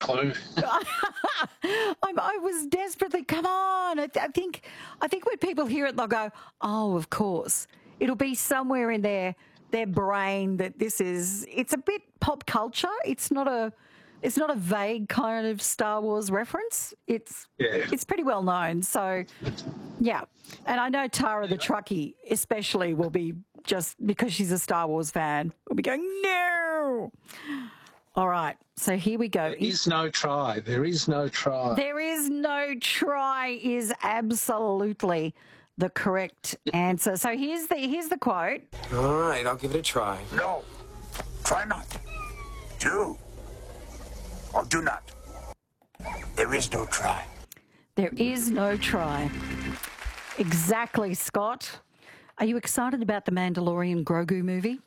clue. I was desperately, come on. I think when people hear it, they'll go, oh, of course. It'll be somewhere in their brain that it's a bit pop culture. It's not a vague kind of Star Wars reference. It's pretty well known. So, yeah. And I know Tara the Truckie especially will be, just because she's a Star Wars fan, will be going, no. All right. So here we go. There is no try. There is no try. There is no try is absolutely the correct answer. So here's the quote. All right, I'll give it a try. No, try not. Do or do not. There is no try. There is no try. Exactly, Scott. Are you excited about the Mandalorian Grogu movie?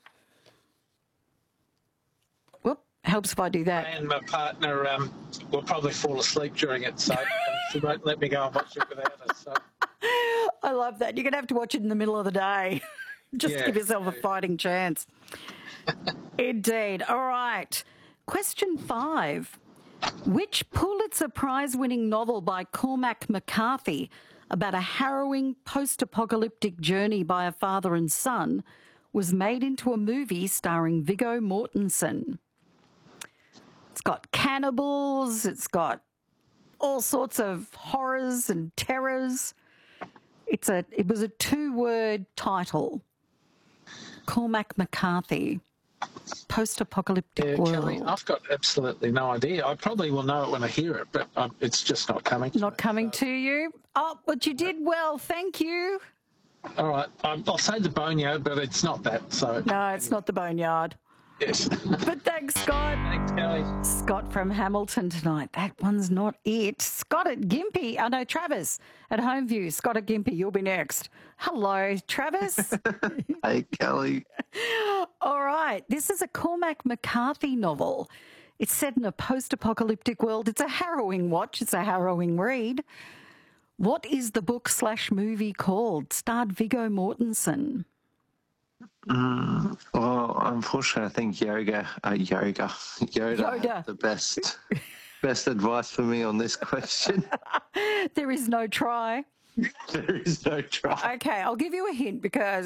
Whoop, helps if I do that. And my partner will probably fall asleep during it, so she won't let me go and watch it without us. So. I love that. You're going to have to watch it in the middle of the day. Just to give yourself a fighting chance. Indeed. All right. Question 5. Which Pulitzer Prize-winning novel by Cormac McCarthy about a harrowing post-apocalyptic journey by a father and son was made into a movie starring Viggo Mortensen? It's got cannibals. It's got all sorts of horrors and terrors. It was a 2-word title. Cormac McCarthy, post-apocalyptic world. Kelly, I've got absolutely no idea. I probably will know it when I hear it, but it's just not coming. Not coming to you? Oh, but you did well. Thank you. All right. I'll say the Boneyard, but it's not that. So no, it's not the Boneyard. Yes. But thanks, Scott. Thanks, Kelly. Scott from Hamilton tonight. That one's not it. Scott at Gympie. Oh, no, Travis at Homeview. Scott at Gympie, you'll be next. Hello, Travis. Hey, Kelly. All right. This is a Cormac McCarthy novel. It's set in a post-apocalyptic world. It's a harrowing watch. It's a harrowing read. What is the book/movie called? Starred Viggo Mortensen. Well, unfortunately, I think Yoda had the best advice for me on this question. There is no try. There is no try. Okay, I'll give you a hint because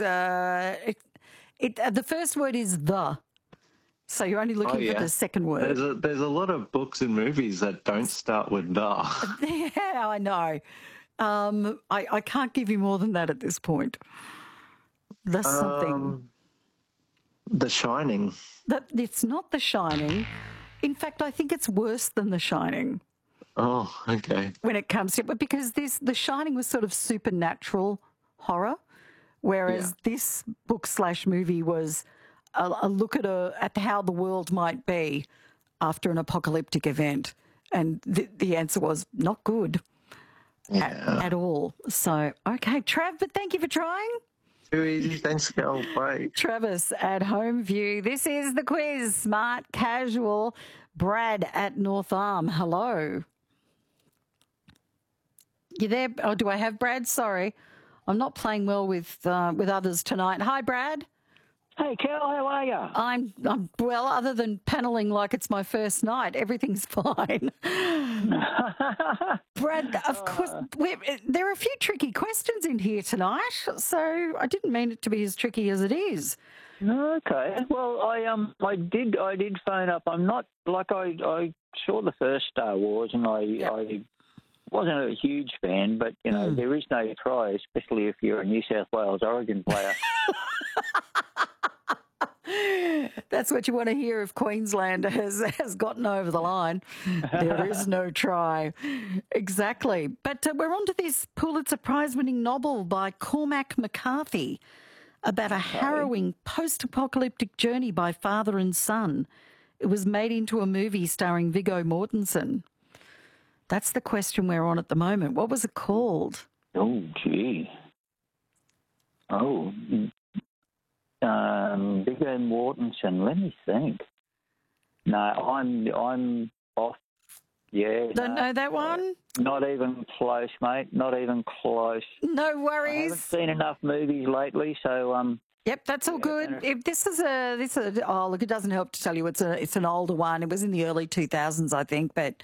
the first word is the. So you're only looking for the second word. There's a lot of books and movies that don't start with the. Yeah, I know. I can't give you more than that at this point. There's something. The Shining. It's not The Shining. In fact, I think it's worse than The Shining. Oh, okay. When it comes to it, because The Shining was sort of supernatural horror, whereas this book/movie was a look at how the world might be after an apocalyptic event, and the answer was not good at all. So, okay, Trav, but thank you for trying. Too easy. Thanks, Kel. Bye. Travis at Homeview. This is the quiz. Smart Casual. Brad at North Arm. Hello. You there? Oh, do I have Brad? Sorry. I'm not playing well with others tonight. Hi, Brad. Hey, Kel, how are you? I'm well, other than panelling like it's my first night, everything's fine. Brad, of course, there are a few tricky questions in here tonight, so I didn't mean it to be as tricky as it is. Okay. Well, I did phone up. I'm not like I saw the first Star Wars, and I wasn't a huge fan, but there is no try, especially if you're a New South Wales Origin player. That's what you want to hear if Queensland has gotten over the line. There is no try. Exactly. But we're on to this Pulitzer Prize-winning novel by Cormac McCarthy about a harrowing post-apocalyptic journey by father and son. It was made into a movie starring Viggo Mortensen. That's the question we're on at the moment. What was it called? Oh, gee. Oh, Viggo Mortensen. Let me think. No, I'm off. Yeah. Don't know that one? Not even close, mate. Not even close. No worries. I haven't seen enough movies lately, so Yep, that's all good. If this is look, it doesn't help to tell you it's an older one. It was in the early 2000s, I think, but